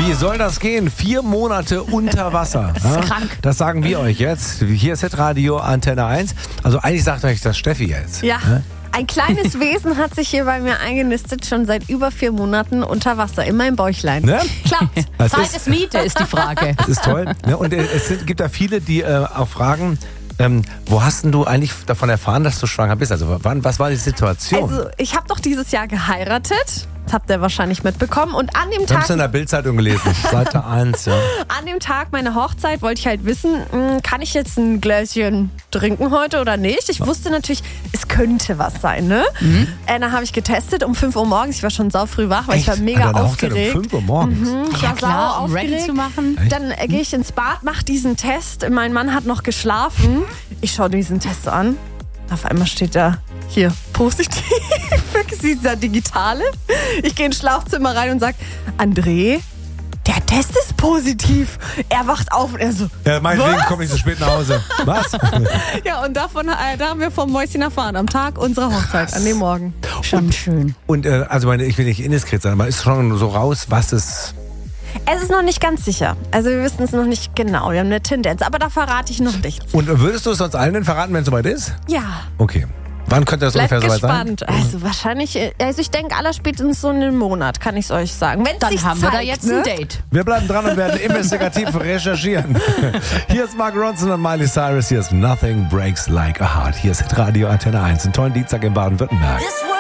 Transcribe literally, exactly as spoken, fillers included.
Wie soll das gehen? Vier Monate unter Wasser. Das ist krank. Das sagen wir euch jetzt. Hier ist Hitradio Antenne eins. Also eigentlich sagt euch das Steffi jetzt. Ja. Ein kleines Wesen hat sich hier bei mir eingenistet, schon seit über vier Monaten unter Wasser, in meinem Bäuchlein. Ne? Klappt. Das Zeit ist, ist Miete, ist die Frage. das ist toll. Ne? Und äh, es sind, gibt da viele, die äh, auch fragen, ähm, wo hast denn du eigentlich davon erfahren, dass du schwanger bist? Also wann, was war die Situation? Also, ich habe doch dieses Jahr geheiratet. Das habt ihr wahrscheinlich mitbekommen. Und an dem Ich hab's Tag, in der Bildzeitung gelesen. Seite eins, ja. an dem Tag meiner Hochzeit wollte ich halt wissen, mh, kann ich jetzt ein Gläschen trinken heute oder nicht? Ich wusste natürlich, es könnte was sein, ne? Mhm. Äh, dann habe ich getestet um fünf Uhr morgens. Ich war schon saufrüh wach, weil ich war Echt? mega An deiner Hochzeit aufgeregt. um fünf Uhr morgens. Mhm, ich Ja war klar, sauer um ready aufgeregt. zu machen. Dann äh, gehe ich ins Bad, mache diesen Test. Mein Mann hat noch geschlafen. Ich schaue diesen Test so an. Auf einmal steht da, hier, positiv. Dieser digitale. Ich gehe ins Schlafzimmer rein und sage, André, der Test ist positiv. Er wacht auf und er so, Ja, meinetwegen was? komme ich so spät nach Hause. Was? Ja, und davon, äh, da haben wir vom Mäuschen erfahren, am Tag unserer Hochzeit, an dem Morgen. Schon schön. Und äh, also meine, ich will nicht indiskret sein, aber ist schon so raus, was es... Es ist noch nicht ganz sicher. Also wir wissen es noch nicht genau. Wir haben eine Tendenz, aber da verrate ich noch nichts. Und würdest du es uns allen denn verraten, wenn es soweit ist? Ja, Okay. Wann könnte das bleibt ungefähr soweit sein? gespannt. Also wahrscheinlich, äh, also ich denke allerspätestens so einen Monat, kann ich es euch sagen. Wenn's Dann sich haben zeigt, wir da jetzt ne? ein Date. Wir bleiben dran und werden investigativ recherchieren. Hier ist Mark Ronson und Miley Cyrus. Hier ist Nothing Breaks Like a Heart. Hier ist Radio Antenne eins. Einen tollen Dienstag in Baden-Württemberg. This